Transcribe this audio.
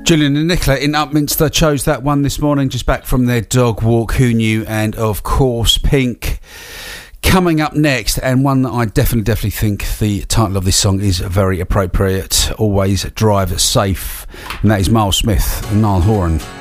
Julian and Nicola in Upminster chose that one this morning, just back from their dog walk. Who knew? And of course, Pink coming up next, and one that I definitely think the title of this song is very appropriate. Always Drive Safe, and that is Miles Smith and Niall Horan.